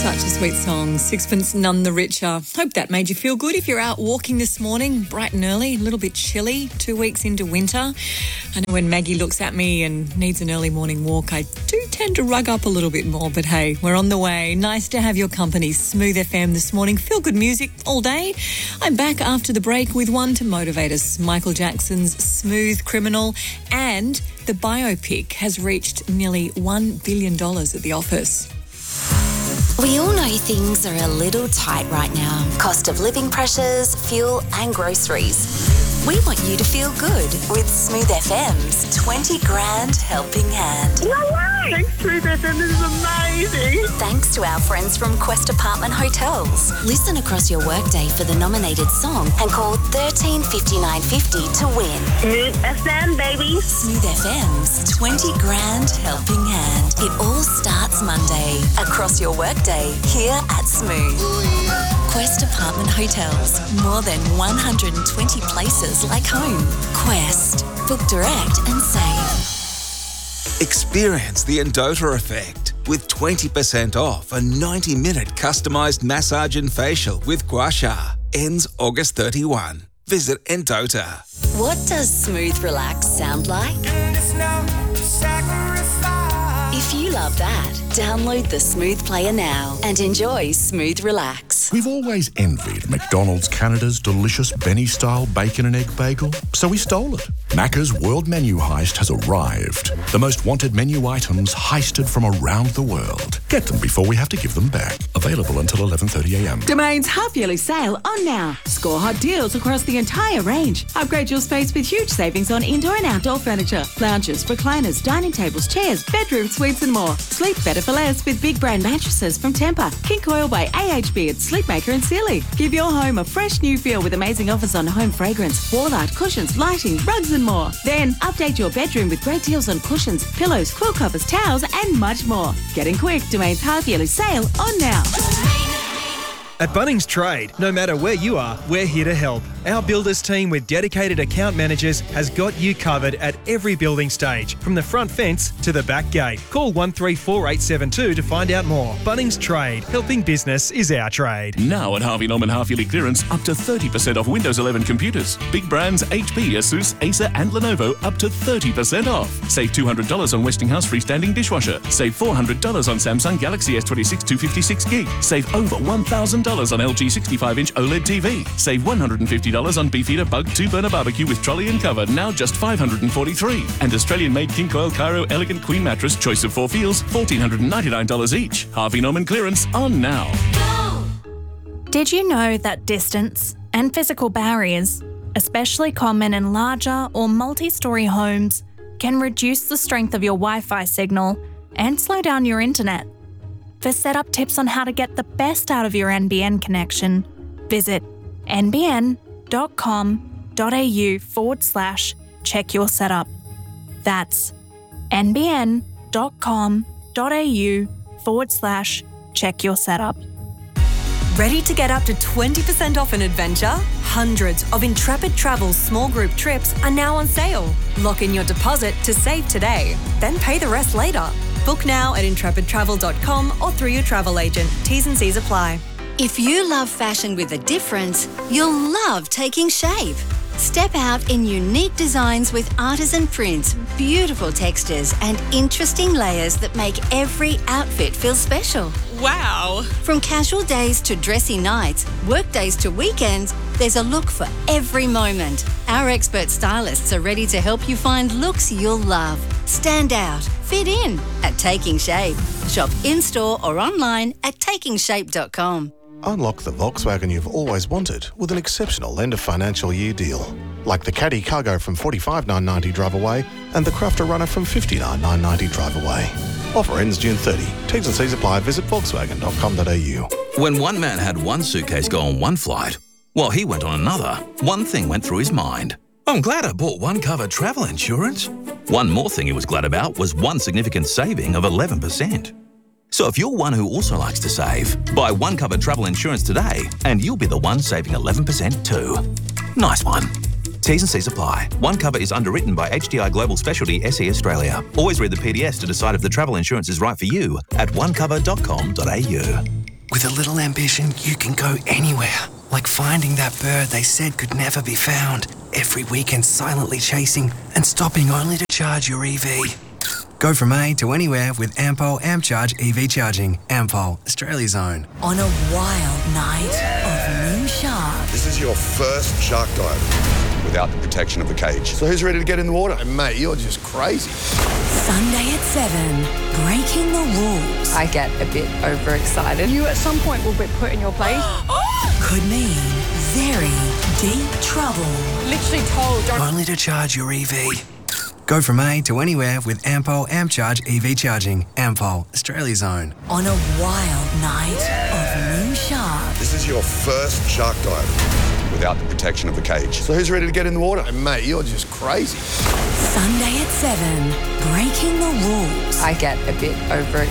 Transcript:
Such a sweet song, Sixpence None the Richer. Hope that made you feel good if you're out walking this morning, bright and early, a little bit chilly, 2 weeks into winter. I know when Maggie looks at me and needs an early morning walk, I do tend to rug up a little bit more, but hey, we're on the way. Nice to have your company. Smooth FM this morning, feel good music all day. I'm back after the break with one to motivate us, Michael Jackson's Smooth Criminal, and the biopic has reached nearly $1 billion at the office. We all know things are a little tight right now. Cost of living pressures, fuel and groceries. We want you to feel good with Smooth FM's 20 grand helping hand. No way! Thanks, Smooth FM, this is amazing. Thanks to our friends from Quest Apartment Hotels. Listen across your workday for the nominated song and call 13 5950 to win. Smooth FM, baby. Smooth FM's 20 grand helping hand. It all starts Monday. Across your workday, here at Smooth. Quest Apartment Hotels. More than 120 places like home. Quest. Book direct and save. Experience the Endota effect with 20% off a 90-minute customised massage and facial with Gua Sha. Ends August 31. Visit Endota. What does Smooth Relax sound like? If you love that, download the Smooth Player now and enjoy Smooth Relax. We've always envied McDonald's Canada's delicious Benny-style bacon and egg bagel, so we stole it. Macca's World Menu Heist has arrived. The most wanted menu items heisted from around the world. Get them before we have to give them back. Available until 11:30am. Domain's half-yearly sale on now. Score hot deals across the entire range. Upgrade your space with huge savings on indoor and outdoor furniture, lounges, recliners, dining tables, chairs, bedroom suites and more. Sleep better for less with big brand mattresses from Tempur, King Coil by AHB at Sleepmaker and Sealy. Give your home a fresh new feel with amazing offers on home fragrance, wall art, cushions, lighting, rugs and more. Then update your bedroom with great deals on cushions, pillows, quill covers, towels and much more. Get in quick. Domain's half-yearly sale on now. At Bunnings Trade, no matter where you are, we're here to help. Our builders team with dedicated account managers has got you covered at every building stage, from the front fence to the back gate. Call 134872 to find out more. Bunnings Trade, helping business is our trade. Now at Harvey Norman half-yearly clearance, up to 30% off Windows 11 computers. Big brands HP, Asus, Acer and Lenovo up to 30% off. Save $200 on Westinghouse freestanding dishwasher. Save $400 on Samsung Galaxy S26 256 gig. Save over $1,000 on LG 65-inch OLED TV. Save $150 on Beefeater Bug 2-burner barbecue with trolley and cover, now just $543. And Australian-made King Coil Cairo Elegant Queen mattress, choice of 4 feels, $1,499 each. Harvey Norman clearance on now. Did you know that distance and physical barriers, especially common in larger or multi-storey homes, can reduce the strength of your Wi-Fi signal and slow down your internet? For setup tips on how to get the best out of your NBN connection, visit nbn.com.au/check your setup. That's nbn.com.au/check your setup. Ready to get up to 20% off an adventure? Hundreds of Intrepid Travel's small group trips are now on sale. Lock in your deposit to save today, then pay the rest later. Book now at intrepidtravel.com or through your travel agent. T's and C's apply. If you love fashion with a difference, you'll love Taking Shape. Step out in unique designs with artisan prints, beautiful textures and interesting layers that make every outfit feel special. Wow! From casual days to dressy nights, work days to weekends, there's a look for every moment. Our expert stylists are ready to help you find looks you'll love. Stand out, fit in at Taking Shape. Shop in-store or online at takingshape.com. Unlock the Volkswagen you've always wanted with an exceptional end of financial year deal. Like the Caddy Cargo from $45,990 drive away and the Crafter Runner from $59,990 drive away. Offer ends June 30. T's and C's apply. Visit volkswagen.com.au. When one man had one suitcase go on one flight, while he went on another, one thing went through his mind. I'm glad I bought one cover travel insurance. One more thing he was glad about was one significant saving of 11%. So if you're one who also likes to save, buy one cover travel insurance today and you'll be the one saving 11% too. Nice one. T's and C's apply. One cover is underwritten by HDI Global Specialty SE Australia. Always read the PDS to decide if the travel insurance is right for you at onecover.com.au. With a little ambition, you can go anywhere. Like finding that bird they said could never be found. Every weekend silently chasing and stopping only to charge your EV. Go from A to anywhere with Ampol AmpCharge EV charging. Ampol, Australia's own. On a wild night of new sharks. This is your first shark dive without the protection of a cage. So who's ready to get in the water? Hey, mate, you're just crazy. Sunday at 7, breaking the rules. I get a bit overexcited. You at some point will be put in your place. Could mean very deep trouble. Literally told. Only to charge your EV. Go from A to anywhere with Ampol AmpCharge EV charging. Ampol, Australia's own. On a wild night of new sharks. This is your first shark dive without the protection of a cage. So who's ready to get in the water? Hey, mate, you're just crazy. Sunday at 7, breaking the rules. I get a bit overexcited.